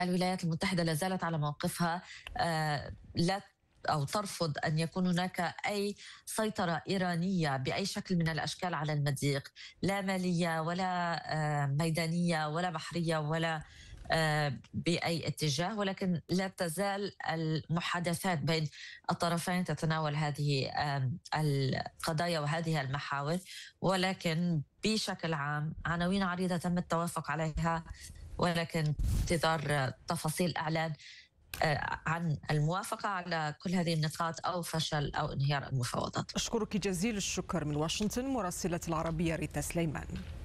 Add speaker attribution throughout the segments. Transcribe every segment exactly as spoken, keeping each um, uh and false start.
Speaker 1: الولايات المتحدة لا زالت على موقفها، آه، لا أو ترفض أن يكون هناك أي سيطرة إيرانية بأي شكل من الأشكال على المضيق، لا مالية ولا آه، ميدانية ولا بحرية ولا آه، بأي اتجاه. ولكن لا تزال المحادثات بين الطرفين تتناول هذه آم، القضايا وهذه المحاور، ولكن بشكل عام عناوين عريضة تم التوافق عليها، ولكن انتظار تفاصيل إعلان آه، عن الموافقة على كل هذه النقاط أو فشل أو انهيار المفاوضات.
Speaker 2: أشكرك جزيل الشكر من واشنطن مراسلة العربية ريتا سليمان.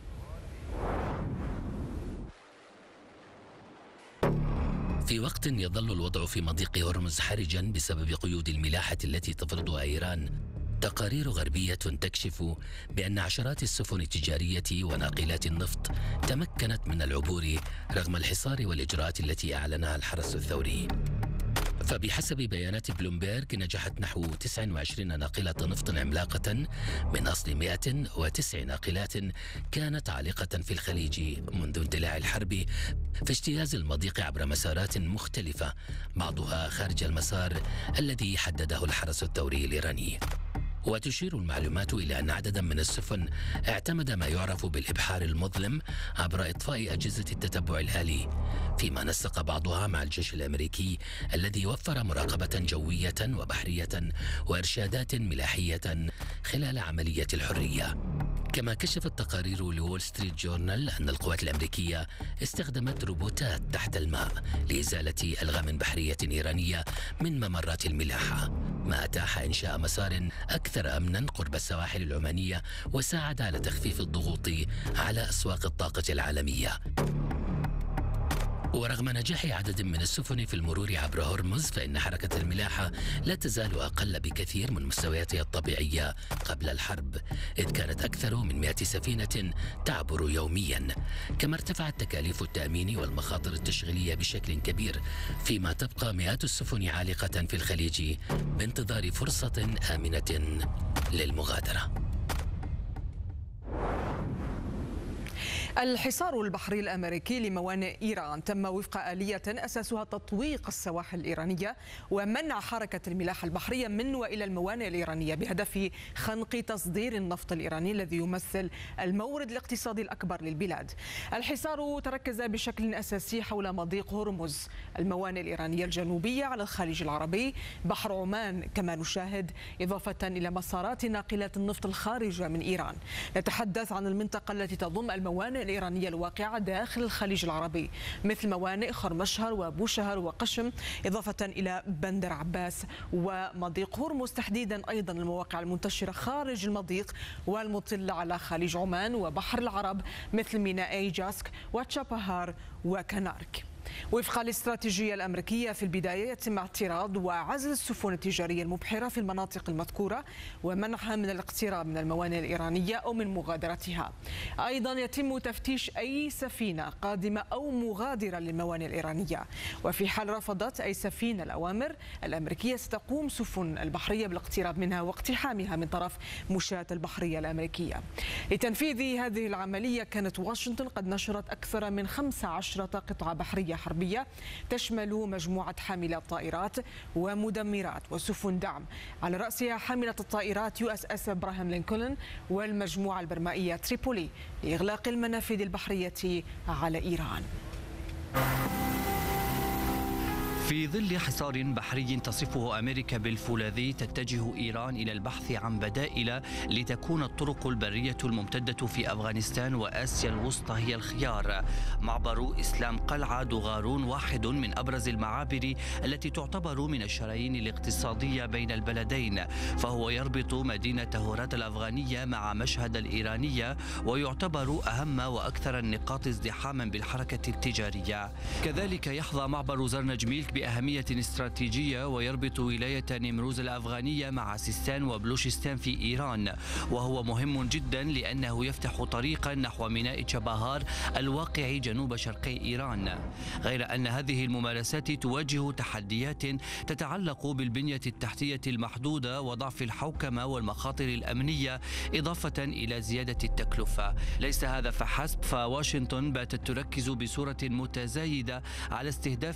Speaker 3: في وقت يظل الوضع في مضيق هرمز حرجا بسبب قيود الملاحة التي تفرضها إيران، تقارير غربية تكشف بأن عشرات السفن التجارية وناقلات النفط تمكنت من العبور رغم الحصار والإجراءات التي أعلنها الحرس الثوري. فبحسب بيانات بلومبيرغ نجحت نحو تسعة وعشرين ناقلة نفط عملاقة من أصل مئة وتسع ناقلات كانت عالقة في الخليج منذ اندلاع الحرب في اجتياز المضيق عبر مسارات مختلفة، بعضها خارج المسار الذي حدده الحرس الثوري الإيراني. وتشير المعلومات إلى أن عددا من السفن اعتمد ما يعرف بالإبحار المظلم عبر إطفاء أجهزة التتبع الآلي، فيما نسق بعضها مع الجيش الأمريكي الذي وفر مراقبة جوية وبحرية وإرشادات ملاحية خلال عملية الحرية. كما كشفت تقارير لول ستريت جورنال أن القوات الأمريكية استخدمت روبوتات تحت الماء لإزالة ألغام بحرية إيرانية من ممرات الملاحة، ما أتاح إنشاء مسار أكثر أمنا قرب السواحل العمانية وساعد على تخفيف الضغوط على أسواق الطاقة العالمية. ورغم نجاح عدد من السفن في المرور عبر هرمز، فإن حركة الملاحة لا تزال أقل بكثير من مستوياتها الطبيعية قبل الحرب، إذ كانت أكثر من مئة سفينة تعبر يوميا. كما ارتفعت تكاليف التأمين والمخاطر التشغيلية بشكل كبير، فيما تبقى مئات السفن عالقة في الخليج بانتظار فرصة آمنة للمغادرة.
Speaker 2: الحصار البحري الأمريكي لموانئ إيران تم وفق آلية أساسها تطويق السواحل الإيرانية ومنع حركة الملاحة البحرية من وإلى الموانئ الإيرانية بهدف خنق تصدير النفط الإيراني الذي يمثل المورد الاقتصادي الأكبر للبلاد. الحصار تركز بشكل أساسي حول مضيق هرمز، الموانئ الإيرانية الجنوبية على الخليج العربي، بحر عمان كما نشاهد، إضافة إلى مسارات ناقلات النفط الخارجة من إيران. نتحدث عن المنطقة التي تضم الموانئ الإيرانية الواقعة داخل الخليج العربي مثل موانئ خرمشهر وبوشهر وقشم، إضافة إلى بندر عباس ومضيق هرمز تحديدا، أيضا المواقع المنتشرة خارج المضيق والمطلة على خليج عمان وبحر العرب مثل ميناء ايجاسك وتشابهار وكنارك. وفق الاستراتيجية الأمريكية في البداية يتم اعتراض وعزل السفن التجارية المبحرة في المناطق المذكورة ومنعها من الاقتراب من الموانئ الإيرانية أو من مغادرتها. أيضا يتم تفتيش أي سفينة قادمة أو مغادرة للموانئ الإيرانية، وفي حال رفضت أي سفينة الأوامر الأمريكية ستقوم سفن البحرية بالاقتراب منها واقتحامها من طرف مشاة البحرية الأمريكية. لتنفيذ هذه العملية كانت واشنطن قد نشرت أكثر من خمس عشرة قطعة بحرية حربية تشمل مجموعة حاملات طائرات ومدمرات وسفن دعم، على رأسها حاملة الطائرات يو اس اس ابراهام لينكولن والمجموعة البرمائية تريبولي لإغلاق المنافذ البحرية على إيران.
Speaker 4: في ظل حصار بحري تصفه أمريكا بالفولاذي، تتجه إيران إلى البحث عن بدائل لتكون الطرق البرية الممتدة في أفغانستان وآسيا الوسطى هي الخيار. معبر إسلام قلعة دوغارون واحد من أبرز المعابر التي تعتبر من الشرايين الاقتصادية بين البلدين، فهو يربط مدينة هورات الأفغانية مع مشهد الإيرانية ويعتبر أهم وأكثر النقاط ازدحاما بالحركة التجارية. كذلك يحظى معبر زرنج ميلك بأهمية استراتيجية ويربط ولاية نيمروز الأفغانية مع سيستان وبلوشستان في إيران، وهو مهم جدا لأنه يفتح طريقا نحو ميناء تشابهار الواقع جنوب شرقي إيران. غير أن هذه الممارسات تواجه تحديات تتعلق بالبنية التحتية المحدودة وضعف الحوكمة والمخاطر الأمنية، إضافة إلى زيادة التكلفة. ليس هذا فحسب، فواشنطن باتت تركز بصورة متزايدة على استهداف